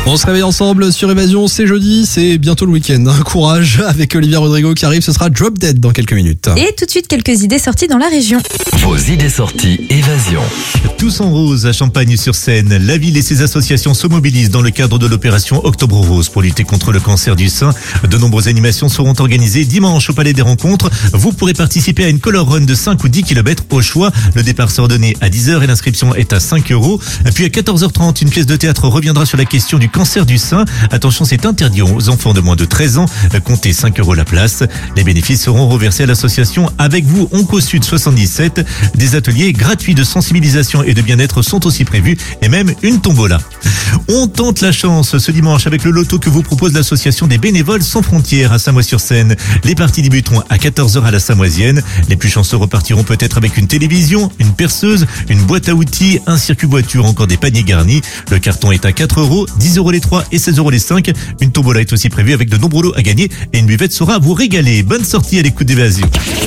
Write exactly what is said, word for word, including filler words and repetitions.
On se réveille ensemble sur Évasion, c'est jeudi, c'est bientôt le week-end. Courage avec Olivia Rodrigo qui arrive, ce sera Drop Dead dans quelques minutes. Et tout de suite, quelques idées sorties dans la région. Vos idées sorties Évasion. Tous en rose à Champagne-sur-Seine. La ville et ses associations se mobilisent dans le cadre de l'opération Octobre Rose pour lutter contre le cancer du sein. De nombreuses animations seront organisées dimanche au Palais des Rencontres. Vous pourrez participer à une color run de cinq ou dix kilomètres au choix. Le départ sera donné à dix heures et l'inscription est à cinq euros. Puis à quatorze heures trente, une pièce de théâtre reviendra sur la question du cancer du sein. Attention, c'est interdit aux enfants de moins de treize ans. Comptez cinq euros la place. Les bénéfices seront reversés à l'association Avec vous Onco Sud soixante-dix-sept. Des ateliers gratuits de sensibilisation et de bien-être sont aussi prévus et même une tombola. On tente la chance ce dimanche avec le loto que vous propose l'association des bénévoles sans frontières à Samois-sur-Seine. Les parties débuteront à quatorze heures à la Samoisienne. Les plus chanceux repartiront peut-être avec une télévision, une perceuse, une boîte à outils, un circuit voiture, encore des paniers garnis. Le carton est à quatre euros, dix euros les trois et seize euros les cinq. Une tombola est aussi prévue avec de nombreux lots à gagner et une buvette saura vous régaler. Bonne sortie à l'écoute d'Évasion.